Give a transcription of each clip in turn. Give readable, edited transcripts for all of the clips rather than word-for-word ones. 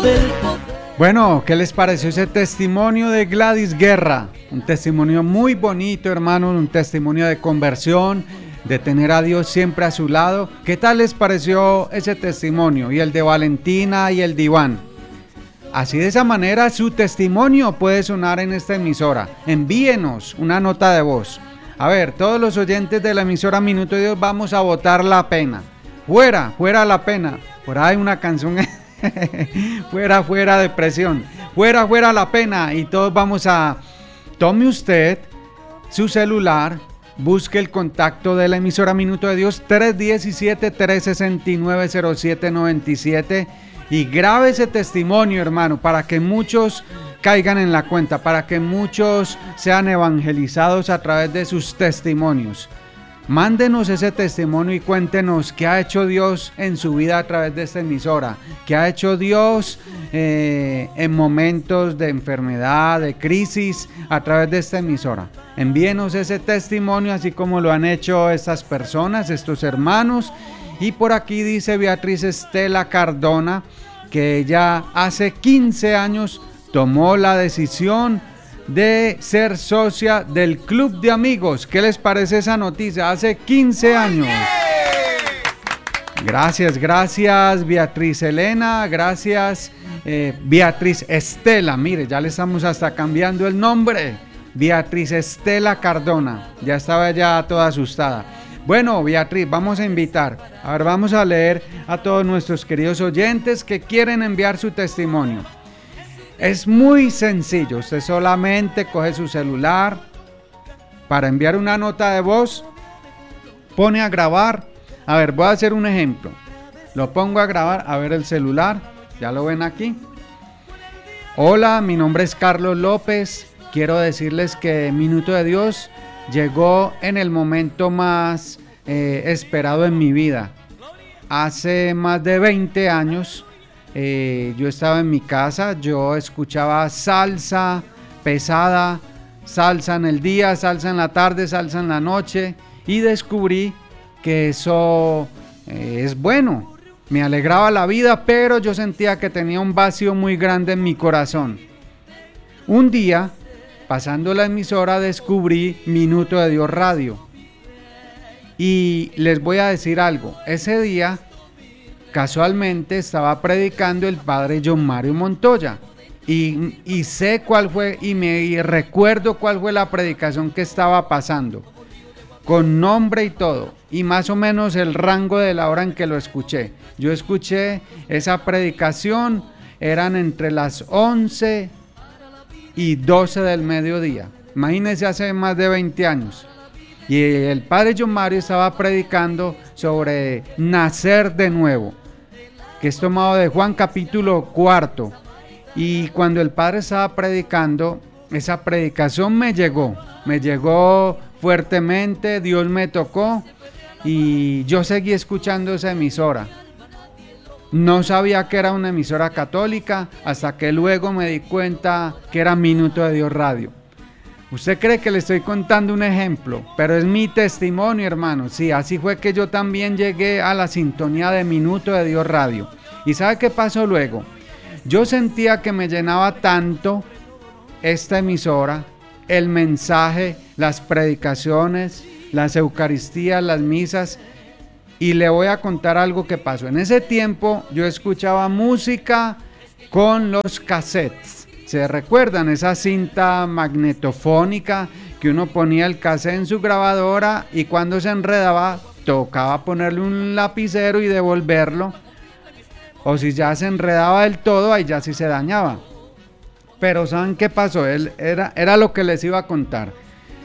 Bueno, ¿qué les pareció ese testimonio de Gladys Guerra? Un testimonio muy bonito, hermanos, un testimonio de conversión, de tener a Dios siempre a su lado. ¿Qué tal les pareció ese testimonio? Y el de Valentina y el de Iván. Así de esa manera su testimonio puede sonar en esta emisora. Envíenos una nota de voz. A ver, todos los oyentes de la emisora Minuto de Dios vamos a votar la pena. Fuera la pena. Por ahí una canción... fuera depresión, fuera la pena, y todos vamos a... Tome usted su celular, busque el contacto de la emisora Minuto de Dios 317-369-0797 y grabe ese testimonio, hermano, para que muchos caigan en la cuenta, para que muchos sean evangelizados a través de sus testimonios. Mándenos ese testimonio y cuéntenos qué ha hecho Dios en su vida a través de esta emisora, qué ha hecho Dios en momentos de enfermedad, de crisis, a través de esta emisora. Envíenos ese testimonio, así como lo han hecho estas personas, estos hermanos. Y por aquí dice Beatriz Estela Cardona que ella hace 15 años tomó la decisión de ser socia del Club de Amigos. ¿Qué les parece esa noticia? Hace 15 años. Gracias Beatriz Elena, gracias Beatriz Estela. Mire, ya le estamos hasta cambiando el nombre. Beatriz Estela Cardona. Ya estaba ya toda asustada. Bueno, Beatriz, vamos a invitar. A ver, vamos a leer a todos nuestros queridos oyentes que quieren enviar su testimonio. Es muy sencillo, usted solamente coge su celular para enviar una nota de voz, pone a grabar. A ver, voy a hacer un ejemplo. Lo pongo a grabar, a ver el celular, ya lo ven aquí. Hola, mi nombre es Carlos López. Quiero decirles que Minuto de Dios llegó en el momento más esperado en mi vida. Hace más de 20 años. Yo estaba en mi casa, yo escuchaba salsa pesada, salsa en el día, salsa en la tarde, salsa en la noche, y descubrí que eso es bueno, me alegraba la vida, pero yo sentía que tenía un vacío muy grande en mi corazón. Un día, pasando la emisora, descubrí Minuto de Dios Radio, y les voy a decir algo. Ese día casualmente estaba predicando el padre John Mario Montoya y sé cuál fue y recuerdo cuál fue la predicación que estaba pasando, con nombre y todo, y más o menos el rango de la hora en que lo escuché. Yo escuché esa predicación, eran entre las 11 y 12 del mediodía. Imagínense, hace más de 20 años. Y el padre John Mario estaba predicando sobre nacer de nuevo, que es tomado de Juan capítulo 4. Y cuando el padre estaba predicando, esa predicación me llegó fuertemente, Dios me tocó y yo seguí escuchando esa emisora. No sabía que era una emisora católica hasta que luego me di cuenta que era Minuto de Dios Radio. Usted cree que le estoy contando un ejemplo, pero es mi testimonio, hermano. Sí, así fue que yo también llegué a la sintonía de Minuto de Dios Radio. ¿Y sabe qué pasó luego? Yo sentía que me llenaba tanto esta emisora, el mensaje, las predicaciones, las eucaristías, las misas. Y le voy a contar algo que pasó. En ese tiempo yo escuchaba música con los cassettes. ¿Se recuerdan esa cinta magnetofónica que uno ponía el cassette en su grabadora y cuando se enredaba tocaba ponerle un lapicero y devolverlo? O si ya se enredaba del todo, ahí ya sí se dañaba. Pero ¿saben qué pasó? Era lo que les iba a contar.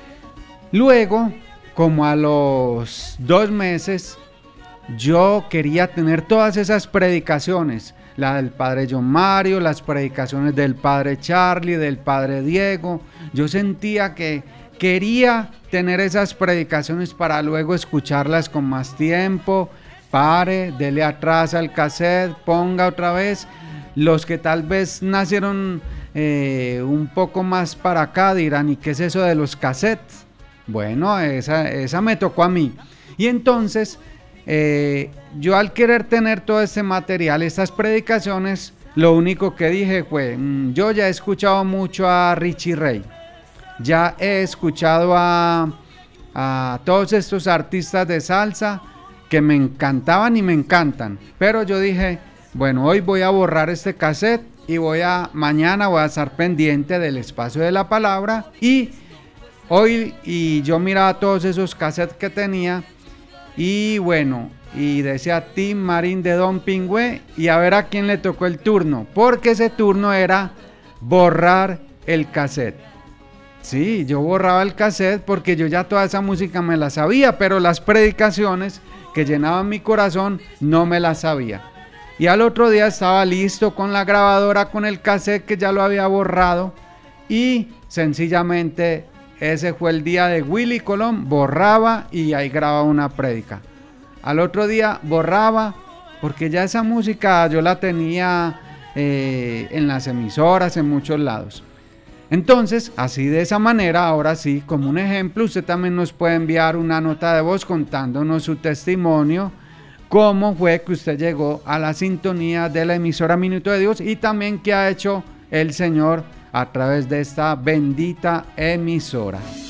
Luego, como a los 2 meses, yo quería tener todas esas predicaciones. La del padre John Mario, las predicaciones del padre Charlie, del padre Diego. Yo sentía que quería tener esas predicaciones para luego escucharlas con más tiempo. Pare, dele atrás al cassette, ponga otra vez. Los que tal vez nacieron un poco más para acá dirán, ¿y qué es eso de los cassettes? Bueno, esa me tocó a mí. Y entonces yo al querer tener todo este material, estas predicaciones, lo único que dije fue, yo ya he escuchado mucho a Richie Ray, ya he escuchado a todos estos artistas de salsa que me encantaban y me encantan, pero yo dije, bueno, hoy voy a borrar este cassette y mañana voy a estar pendiente del espacio de la palabra, y yo miraba todos esos cassettes que tenía y bueno, y decía Tim Marín de Don Pingüe, y a ver a quién le tocó el turno, porque ese turno era borrar el cassette. Sí, yo borraba el cassette porque yo ya toda esa música me la sabía, pero las predicaciones que llenaban mi corazón no me las sabía. Y al otro día estaba listo con la grabadora, con el cassette que ya lo había borrado, y sencillamente ese fue el día de Willy Colón, borraba y ahí grababa una prédica. Al otro día borraba, porque ya esa música yo la tenía en las emisoras, en muchos lados. Entonces, así de esa manera, ahora sí, como un ejemplo, usted también nos puede enviar una nota de voz contándonos su testimonio, cómo fue que usted llegó a la sintonía de la emisora Minuto de Dios y también qué ha hecho el Señor a través de esta bendita emisora.